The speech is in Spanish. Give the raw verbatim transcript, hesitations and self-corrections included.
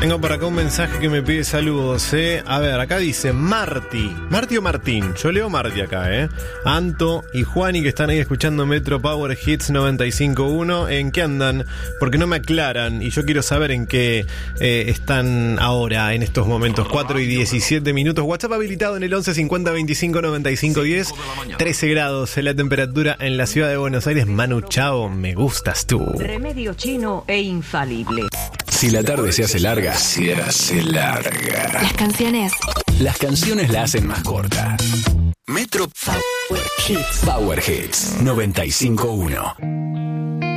Tengo por acá un mensaje que me pide saludos, ¿eh? A ver, acá dice Marti. ¿Marti o Martín? Yo leo Marti acá, ¿eh? Anto y Juani que están ahí escuchando Metro Power Hits noventa y cinco punto uno. ¿En qué andan? Porque no me aclaran y yo quiero saber en qué eh, están ahora, en estos momentos. cuatro y diecisiete minutos. WhatsApp habilitado en el once cincuenta veinticinco noventa y cinco diez. trece grados en la temperatura en la ciudad de Buenos Aires. Manu Chao, me gustas tú. Remedio chino e infalible. Si la tarde se hace larga, se hace larga. Las canciones. Las canciones la hacen más corta. Metro Power Hits. Power Hits noventa y cinco punto uno.